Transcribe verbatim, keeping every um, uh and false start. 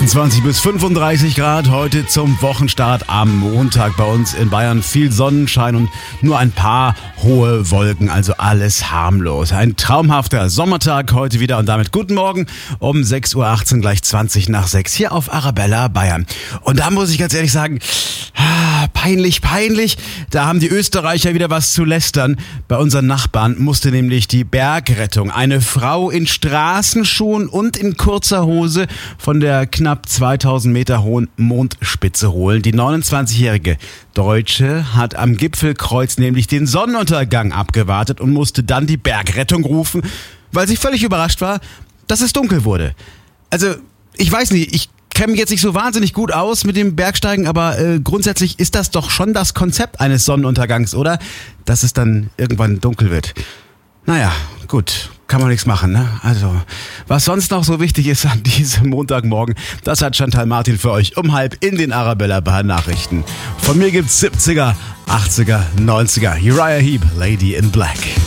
achtundzwanzig bis fünfunddreißig Grad heute zum Wochenstart am Montag. Bei uns in Bayern viel Sonnenschein und nur ein paar hohe Wolken, also alles harmlos. Ein traumhafter Sommertag heute wieder und damit guten Morgen um sechs Uhr achtzehn, gleich zwanzig nach sechs hier auf Arabella Bayern. Und da muss ich ganz ehrlich sagen, peinlich, peinlich, da haben die Österreicher wieder was zu lästern. Bei unseren Nachbarn musste nämlich die Bergrettung eine Frau in Straßenschuhen und in kurzer Hose von der knapp zweitausend Meter hohen Mondspitze holen. Die neunundzwanzigjährige Deutsche hat am Gipfelkreuz nämlich den Sonnenuntergang abgewartet und musste dann die Bergrettung rufen, weil sie völlig überrascht war, dass es dunkel wurde. Also, ich weiß nicht, ich kenne mich jetzt nicht so wahnsinnig gut aus mit dem Bergsteigen, aber äh, grundsätzlich ist das doch schon das Konzept eines Sonnenuntergangs, oder? Dass es dann irgendwann dunkel wird. Naja, gut, kann man nichts machen, ne? Also, was sonst noch so wichtig ist an diesem Montagmorgen, das hat Chantal Martin für euch um halb in den Arabella Bayern Nachrichten. Von mir gibt's siebziger, achtziger, neunziger, Uriah Heep, Lady in Black.